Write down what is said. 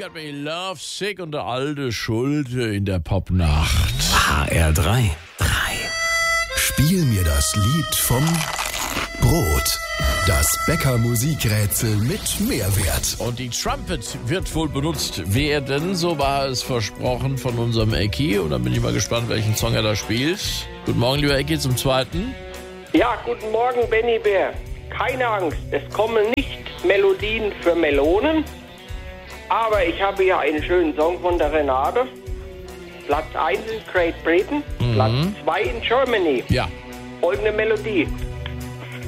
got me love sick und der alte Schulte in der Popnacht. HR3. Spiel mir das Lied vom Brot. Das Bäcker-Musikrätsel mit Mehrwert. Und die Trumpet wird wohl benutzt werden, so war es versprochen von unserem Ecki. Und dann bin ich mal gespannt, welchen Song er da spielt. Guten Morgen, lieber Ecki, zum Zweiten. Ja, guten Morgen, Benny Bär. Keine Angst, es kommen nicht Melodien für Melonen, aber ich habe ja einen schönen Song von der Renate. Platz 1 in Great Britain, Platz 2 in Germany. Ja. Folgende Melodie.